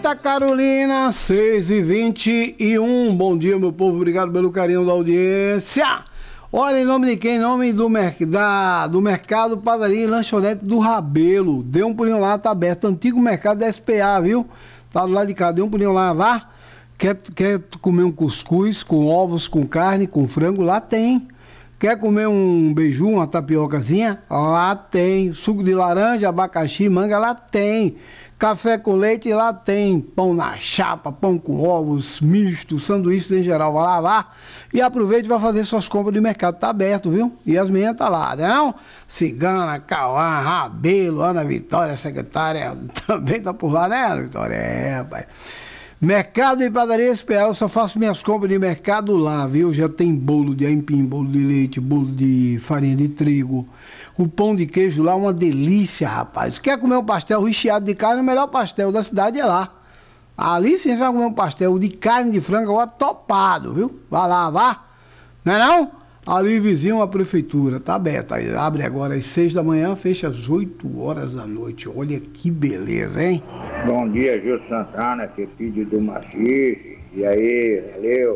Santa Carolina, 6h21. Bom dia, meu povo. Obrigado pelo carinho da audiência. Olha, em nome de quem? Em nome do Mercado Padaria e Lanchonete do Rabelo. Dê um pulinho lá, tá aberto. Antigo mercado da SPA, viu? Tá do lado de cá. Dê um pulinho lá, vá. Quer comer um cuscuz com ovos, com carne, com frango? Lá tem. Quer comer um beiju, uma tapiocazinha? Lá tem. Suco de laranja, abacaxi, manga? Lá tem. Café com leite? Lá tem. Pão na chapa, pão com ovos, misto, sanduíches em geral. Vai lá, vá. E aproveite e vai fazer suas compras de mercado. Tá aberto, viu? E as meninas tá lá, não? Cigana, Cauã, Rabelo, Ana Vitória, secretária, também tá por lá, né, Ana Vitória? É, rapaz. Mercado e Padaria SPA, eu só faço minhas compras de mercado lá, viu? Já tem bolo de aipim, bolo de leite, bolo de farinha de trigo. O pão de queijo lá, uma delícia, rapaz. Quer comer um pastel recheado de carne? O melhor pastel da cidade é lá. Ali sim você vai comer um pastel de carne de frango, agora topado, viu? Vai lá, vá. Não é não? Ali vizinho a prefeitura, tá aberta. Abre agora às 6 da manhã, fecha às 8 horas da noite. Olha que beleza, hein? Bom dia, Gil Santana, que é filho do Machixe. E aí, valeu.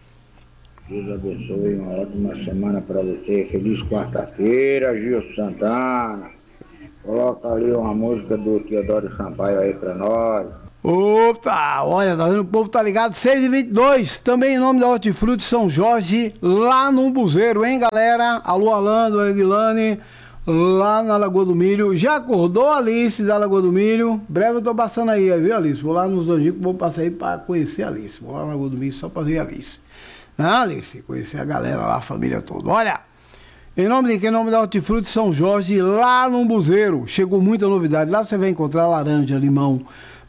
Deus abençoe, uma ótima semana pra você. Feliz quarta-feira, Gil Santana. Coloca ali uma música do Teodoro Sampaio aí pra nós. Opa, olha, tá vendo? O povo tá ligado, 6h22, também em nome da Hortifruti São Jorge, lá no Buzeiro, hein, galera? Alô, Alando, Edilane, lá na Lagoa do Milho. Já acordou, Alice, da Lagoa do Milho? Breve eu tô passando aí, viu, Alice? Vou lá nos Angicos, vou passar aí pra conhecer a Alice. Vou lá na Lagoa do Milho só pra ver a Alice. Não, Alice, conhecer a galera lá, a família toda. Olha, em nome de quem? Em nome da Hortifruti São Jorge, lá no Buzeiro. Chegou muita novidade. Lá você vai encontrar laranja, limão,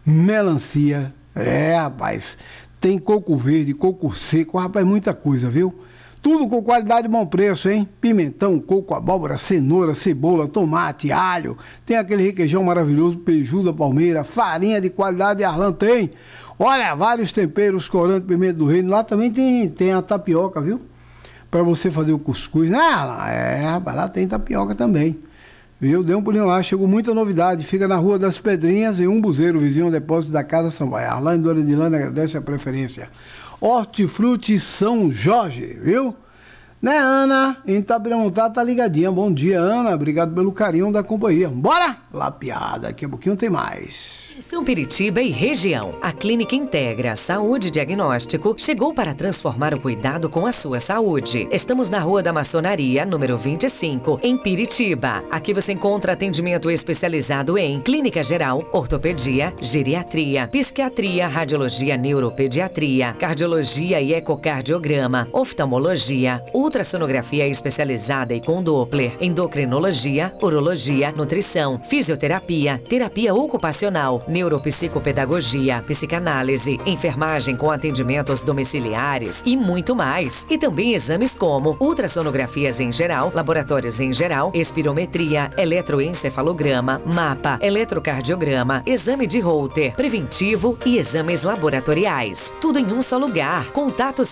melancia, rapaz, tem coco verde, coco seco, rapaz, muita coisa, viu? Tudo com qualidade e bom preço, hein? Pimentão, coco, abóbora, cenoura, cebola, tomate, alho, tem aquele requeijão maravilhoso, beiju da palmeira, farinha de qualidade Arlan tem. Olha, vários temperos, corante, pimenta do reino, lá também tem a tapioca, viu? Para você fazer o cuscuz, né? Rapaz, lá tem tapioca também. Viu? Dê um pulinho lá, chegou muita novidade. Fica na Rua das Pedrinhas, em Umbuzeiro, vizinho ao depósito da Casa São Baia. Arlan e Dona Edilane agradece a preferência. Hortifruti São Jorge, viu? Né, Ana? Em Itabiramutá tá ligadinha. Bom dia, Ana. Obrigado pelo carinho da companhia. Bora? Lapiada, daqui a pouquinho tem mais. São Piritiba e região. A Clínica Integra Saúde e Diagnóstico chegou para transformar o cuidado com a sua saúde. Estamos na Rua da Maçonaria, número 25, em Piritiba. Aqui você encontra atendimento especializado em clínica geral, ortopedia, geriatria, psiquiatria, radiologia, neuropediatria, cardiologia e ecocardiograma, oftalmologia, ultrassonografia especializada e com Doppler, endocrinologia, urologia, nutrição, fisioterapia, terapia ocupacional, neuropsicopedagogia, psicanálise, enfermagem com atendimentos domiciliares e muito mais. E também exames como ultrassonografias em geral, laboratórios em geral, espirometria, eletroencefalograma, mapa, eletrocardiograma, exame de Holter, preventivo e exames laboratoriais. Tudo em um só lugar. Contato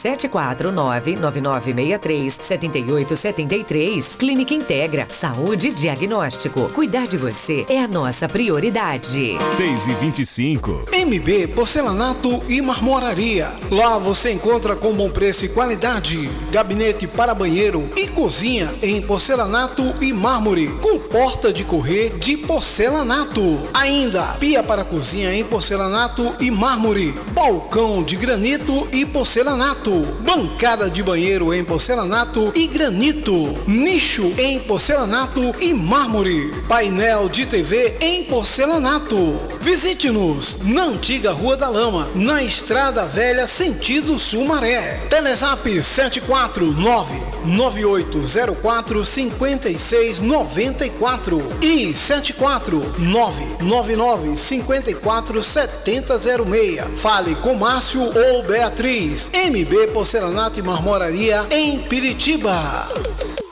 749-9963-7873. Clínica Integra Saúde e Diagnóstico. Cuidar de você é a nossa prioridade. 6h25. MB Porcelanato e Marmoraria. Lá você encontra com bom preço e qualidade. Gabinete para banheiro e cozinha em porcelanato e mármore, com porta de correr de porcelanato. Ainda pia para cozinha em porcelanato e mármore, balcão de granito e porcelanato, bancada de banheiro em porcelanato e granito, nicho em porcelanato e mármore, painel de TV em porcelanato. Visite-nos na antiga Rua da Lama, na Estrada Velha, sentido Sumaré. Telezap 749-9804-5694 e 749-9954-7006. Fale com Márcio ou Beatriz. MB Porcelanato e Marmoraria em Piritiba.